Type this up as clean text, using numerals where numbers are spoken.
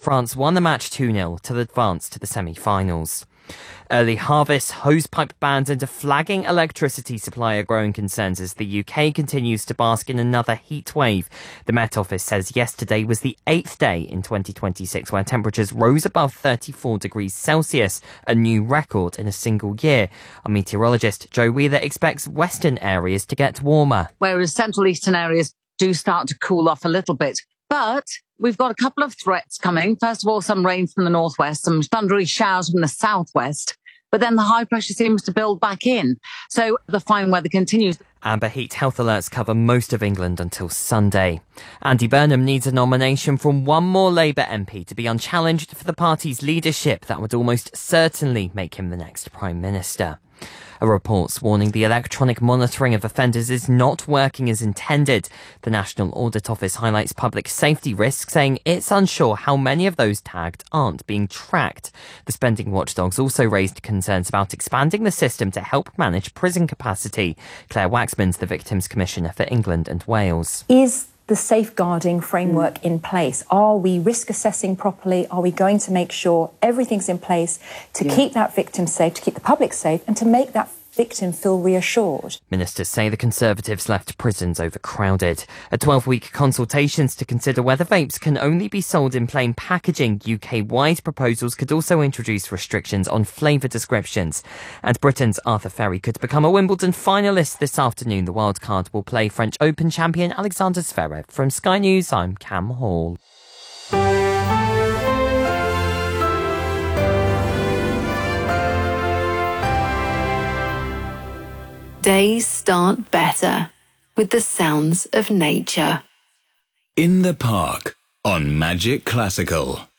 France won the match 2-0 to advance to the semi-finals. Early harvest, hosepipe bans and a flagging electricity supply are growing concerns as the UK continues to bask in another heat wave. The Met Office says yesterday was the 8th day in 2026 where temperatures rose above 34 degrees Celsius, a new record in a single year. Our meteorologist Joe Wheeler expects western areas to get warmer, whereas central eastern areas do start to cool off a little bit. But we've got a couple of threats coming. First of all, some rain from the northwest, some thundery showers from the southwest. But then the high pressure seems to build back in. So the fine weather continues. Amber heat health alerts cover most of England until Sunday. Andy Burnham needs a nomination from one more Labour MP to be unchallenged for the party's leadership. That would almost certainly make him the next Prime Minister. A report's warning the electronic monitoring of offenders is not working as intended. The National Audit Office highlights public safety risks, saying it's unsure how many of those tagged aren't being tracked. The spending watchdogs also raised concerns about expanding the system to help manage prison capacity. Claire Waxman's the Victims Commissioner for England and Wales. Is the safeguarding framework in place? Are we risk assessing properly? Are we going to make sure everything's in place to keep that victim safe, to keep the public safe, and to make that victim feel reassured? Ministers say the Conservatives left prisons overcrowded. A 12-week consultations to consider whether vapes can only be sold in plain packaging. UK-wide proposals could also introduce restrictions on flavour descriptions. And Britain's Arthur Ferry could become a Wimbledon finalist this afternoon. The wildcard will play French Open champion Alexander Zverev. From Sky News, I'm Cam Hall. Days start better with the sounds of nature. In the Park on Magic Classical.